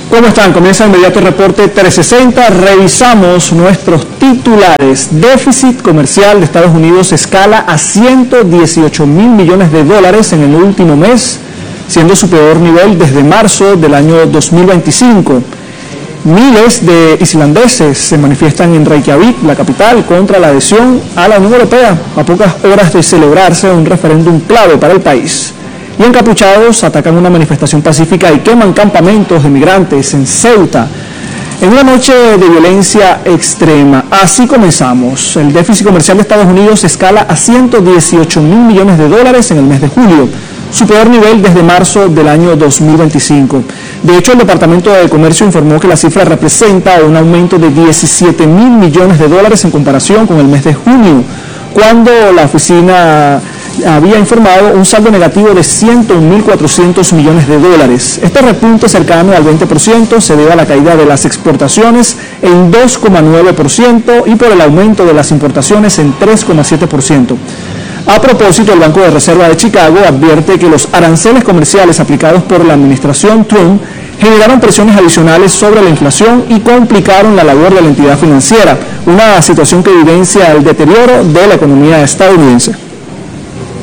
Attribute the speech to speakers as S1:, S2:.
S1: ¿Cómo están? Comienza de inmediato el reporte 360. Revisamos nuestros titulares. Déficit comercial de Estados Unidos escala a 118 mil millones de dólares en el último mes, siendo su peor nivel desde marzo del año 2025. Miles de islandeses se manifiestan en Reykjavik, la capital, contra la adhesión a la Unión Europea, a pocas horas de celebrarse un referéndum clave para el país. Y encapuchados atacan una manifestación pacífica y queman campamentos de migrantes en Ceuta, en una noche de violencia extrema. Así comenzamos. El déficit comercial de Estados Unidos escala a 118 mil millones de dólares en el mes de julio, su peor nivel desde marzo del año 2025. De hecho, el Departamento de Comercio informó que la cifra representa un aumento de 17 mil millones de dólares en comparación con el mes de junio, cuando la oficina había informado un saldo negativo de 101.400 millones de dólares. Este repunte cercano al 20% se debe a la caída de las exportaciones en 2,9% y por el aumento de las importaciones en 3,7%. A propósito, el Banco de Reserva de Chicago advierte que los aranceles comerciales aplicados por la administración Trump generaron presiones adicionales sobre la inflación y complicaron la labor de la entidad financiera, una situación que evidencia el deterioro de la economía estadounidense.